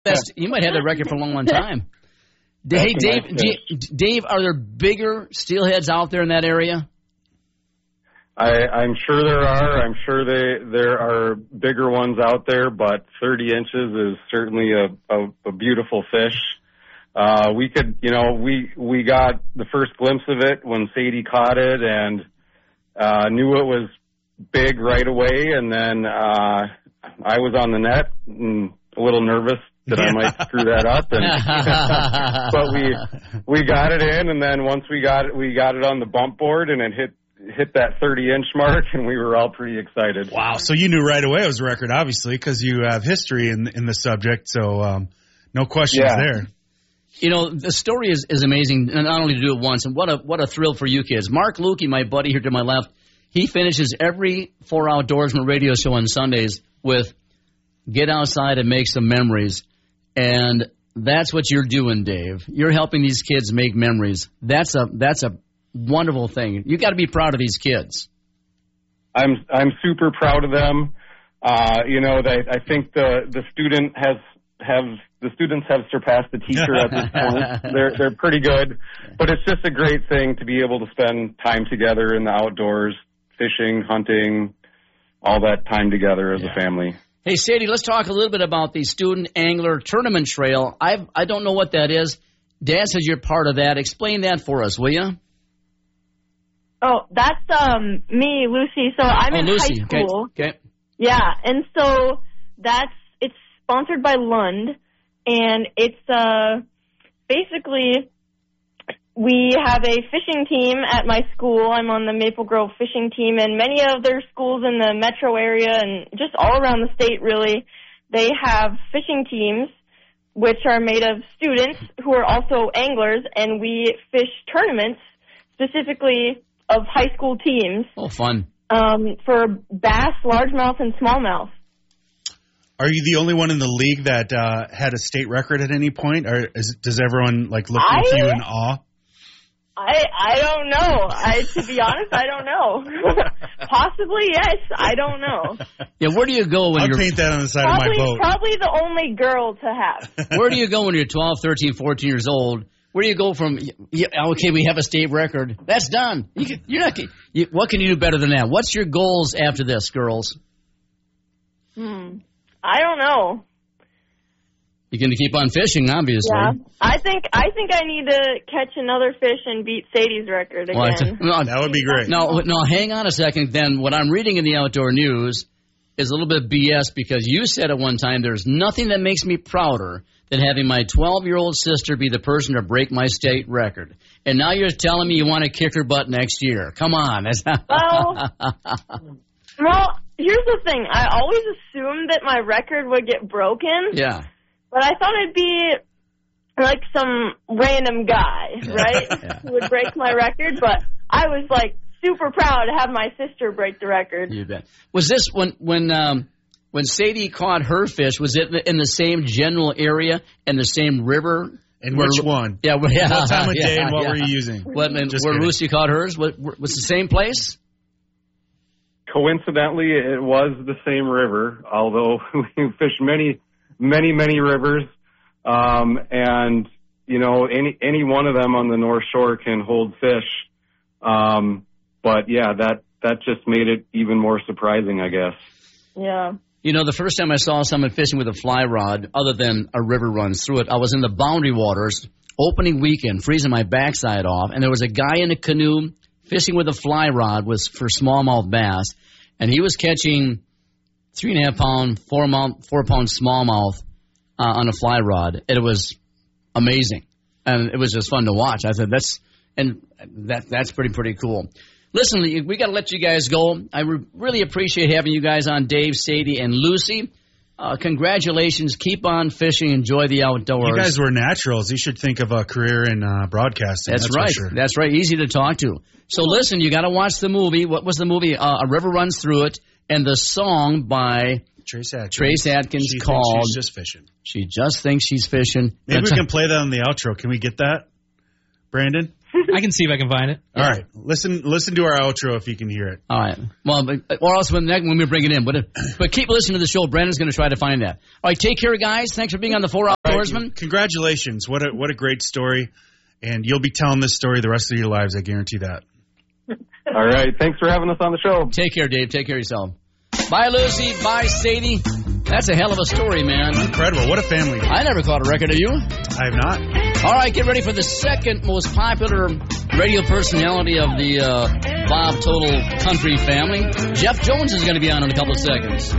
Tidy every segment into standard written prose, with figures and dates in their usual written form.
You might have the record for a long, long time. Hey, Dave, are there bigger steelheads out there in that area? I'm sure there are. I'm sure there are bigger ones out there, but 30 inches is certainly a beautiful fish. We got the first glimpse of it when Sadie caught it and knew it was big right away. And then I was on the net and a little nervous that I might screw that up. But we got it in, and then once we got it on the bump board, and it hit that 30-inch mark, and we were all pretty excited. Wow! So you knew right away it was a record, obviously, because you have history in the subject. So no questions there. You know, the story is amazing, and not only to do it once, and what a thrill for you kids. Mark Lukey, my buddy here to my left, he finishes every 4 Outdoorsman radio show on Sundays with "Get outside and make some memories," and that's what you're doing, Dave. You're helping these kids make memories. That's a wonderful thing. You got to be proud of these kids. I'm super proud of them. I think the students have surpassed the teacher at this point. They're pretty good, but it's just a great thing to be able to spend time together in the outdoors, fishing, hunting, all that time together as a family. Hey, Sadie, let's talk a little bit about the Student Angler Tournament Trail. I don't know what that is. Dad says you're part of that. Explain that for us, will you? Oh, that's me, Lucy. So I'm in Lucy. high school. Okay. Yeah, and so it's sponsored by Lund, and it's basically we have a fishing team at my school. I'm on the Maple Grove fishing team, and many other schools in the metro area and just all around the state, really, they have fishing teams which are made of students who are also anglers, and we fish tournaments specifically of high school teams. Oh, fun. For bass, largemouth, and smallmouth. Are you the only one in the league that had a state record at any point? Or does everyone look at you in awe? I don't know. To be honest, I don't know. Possibly, yes. I don't know. Yeah, where do you go when I'll paint that on the side of my boat. Probably the only girl to have. Where do you go when you're 12, 13, 14 years old? Where do you go from, okay, we have a state record. That's done. What can you do better than that? What's your goals after this, girls? I don't know. You're going to keep on fishing, obviously. Yeah. I think I need to catch another fish and beat Sadie's record again. That would be great. No, hang on a second. Then what I'm reading in the Outdoor News is a little bit BS, because you said at one time there's nothing that makes me prouder than having my 12-year-old sister be the person to break my state record. And now you're telling me you want to kick her butt next year. Come on. Well, here's the thing. I always assumed that my record would get broken. Yeah. But I thought it'd be like some random guy, right, who would break my record. But I was, super proud to have my sister break the record. You bet. Was this when Sadie caught her fish, was it in the same general area and the same river? And which one? Yeah. What time of day and what were you using? Where Lucy caught hers? Was the same place? Coincidentally, it was the same river, although we fished many rivers, and any one of them on the North Shore can hold fish. But yeah, that just made it even more surprising, I guess. Yeah. The first time I saw someone fishing with a fly rod, other than a river runs through it, I was in the Boundary Waters, opening weekend, freezing my backside off, and there was a guy in a canoe fishing with a fly rod for smallmouth bass, and he was catching 3.5 pound, 4 pound smallmouth on a fly rod. It was amazing, and it was just fun to watch. I said that's pretty cool. Listen, we got to let you guys go. I really appreciate having you guys on, Dave, Sadie, and Lucy. Congratulations. Keep on fishing. Enjoy the outdoors. You guys were naturals. You should think of a career in broadcasting. That's right. For sure. That's right. Easy to talk to. So listen, you got to watch the movie. What was the movie? A River Runs Through It, and the song by Trace Atkins called She's Just Fishing. She Just Thinks She's Fishing. Maybe we can play that on the outro. Can we get that, Brandon? I can see if I can find it. All right. Listen to our outro if you can hear it. All right. Well, or else when we bring it in. But keep listening to the show. Brandon's going to try to find that. All right. Take care, guys. Thanks for being on the Four Outdoorsmen. Right. Congratulations. What a great story. And you'll be telling this story the rest of your lives. I guarantee that. All right. Thanks for having us on the show. Take care, Dave. Take care of yourself. Bye, Lucy. Bye, Sadie. That's a hell of a story, man. Incredible. What a family. I never caught a record of you. I have not. All right, get ready for the second most popular radio personality of the Bob Total Country family. Jeff Jones is going to be on in a couple of seconds.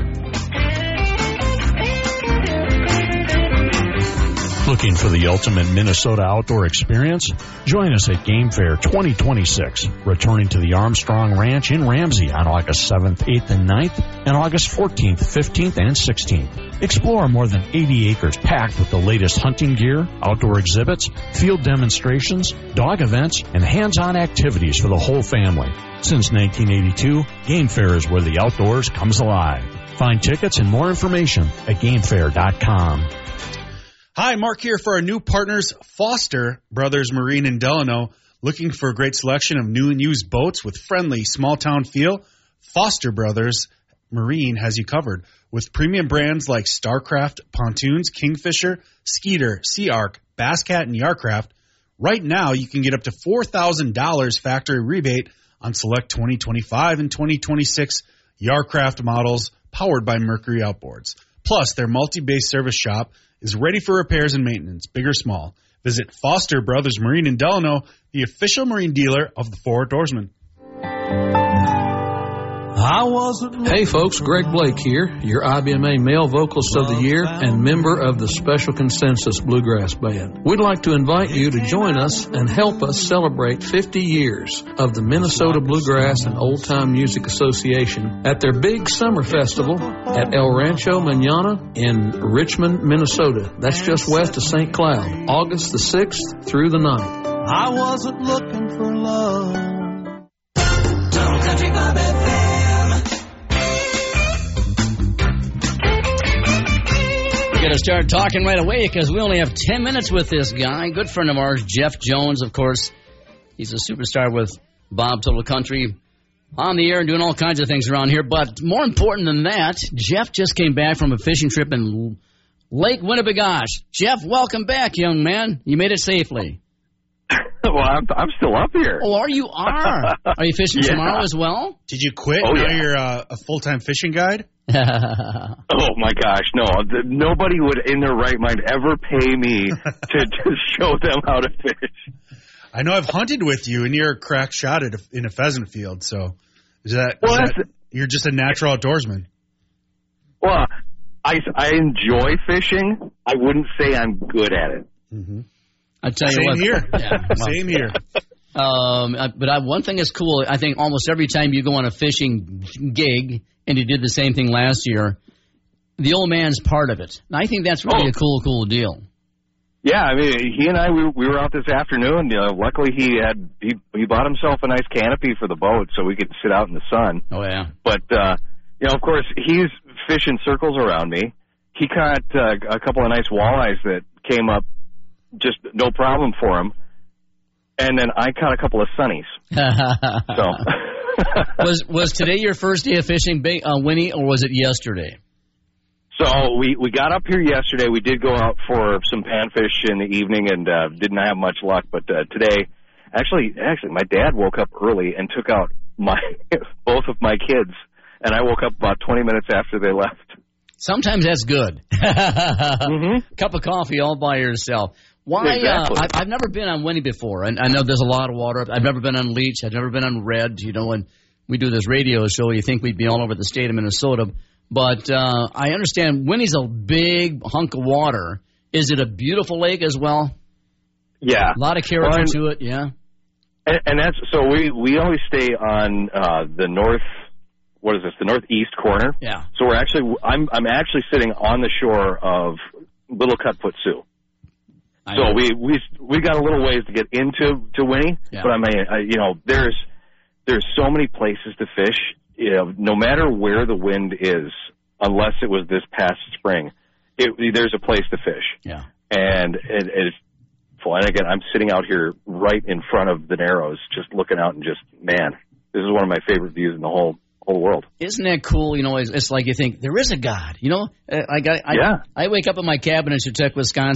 Looking for the ultimate Minnesota outdoor experience? Join us at Game Fair 2026, returning to the Armstrong Ranch in Ramsey on August 7th, 8th, and 9th, and August 14th, 15th, and 16th. Explore more than 80 acres packed with the latest hunting gear, outdoor exhibits, field demonstrations, dog events, and hands-on activities for the whole family. Since 1982, Game Fair is where the outdoors comes alive. Find tickets and more information at gamefair.com. Hi, Mark here for our new partners, Foster Brothers Marine in Delano. Looking for a great selection of new and used boats with friendly small-town feel? Foster Brothers Marine has you covered with premium brands like Starcraft, Pontoons, Kingfisher, Skeeter, Sea Arc, Basscat, and Yarcraft. Right now, you can get up to $4,000 factory rebate on select 2025 and 2026 Yarcraft models powered by Mercury Outboards. Plus, their multi-base service shop is ready for repairs and maintenance, big or small. Visit Foster Brothers Marine in Delano, the official marine dealer of the Four Outdoorsmen. Hey folks, Greg Blake here, your IBMA Male Vocalist of the Year and member of the Special Consensus Bluegrass Band. We'd like to invite you to join us and help us celebrate 50 years of the Minnesota Bluegrass and Old Time Music Association at their big summer festival at El Rancho Mañana in Richmond, Minnesota. That's just west of St. Cloud, August the 6th through the 9th. I wasn't looking for love. Total Country Club FM. We're going to start talking right away because we only have 10 minutes with this guy. Good friend of ours, Jeff Jones, of course. He's a superstar with Bob Total Country on the air and doing all kinds of things around here. But more important than that, Jeff just came back from a fishing trip in Lake Winnipegosh. Jeff, welcome back, young man. You made it safely. Well, I'm still up here. Oh, are you? Are you fishing tomorrow as well? Did you quit? Oh, now you're a full-time fishing guide? Oh, my gosh, no. Nobody would, in their right mind, ever pay me to show them how to fish. I know I've hunted with you, and you're a crack shot in a pheasant field, so you're just a natural outdoorsman. Well, I enjoy fishing. I wouldn't say I'm good at it. Mm-hmm. I tell you what. Here. Yeah, same here. But one thing is cool. I think almost every time you go on a fishing gig, and you did the same thing last year, the old man's part of it. And I think that's really a cool deal. Yeah, I mean, he and I, we were out this afternoon. Luckily, he bought himself a nice canopy for the boat so we could sit out in the sun. Oh, yeah. But, of course, he's fishing circles around me. He caught a couple of nice walleyes that came up just no problem for him. And then I caught a couple of sunnies. So was today your first day of fishing, Winnie, or was it yesterday? So we got up here yesterday. We did go out for some panfish in the evening and didn't have much luck. But today, actually, my dad woke up early and took out both of my kids, and I woke up about 20 minutes after they left. Sometimes that's good. Mm-hmm. Cup of coffee all by yourself. Why? Exactly. I've never been on Winnie before, and I know there's a lot of water. I've never been on Leech. I've never been on Red. When we do this radio show, you think we'd be all over the state of Minnesota. But I understand Winnie's a big hunk of water. Is it a beautiful lake as well? Yeah. A lot of character to it, yeah. And that's so we always stay on the the northeast corner. Yeah. So I'm actually sitting on the shore of Little Cutfoot Sioux. So we got a little ways to get into Winnie, but I mean, there's so many places to fish. No matter where the wind is, unless it was this past spring, there's a place to fish. Yeah. And it's beautiful. And again, I'm sitting out here right in front of the Narrows, just looking out and just, man, this is one of my favorite views in the whole world. Isn't that cool? You know, it's like you think there is a God. You know, I wake up in my cabin in Chetek, Wisconsin.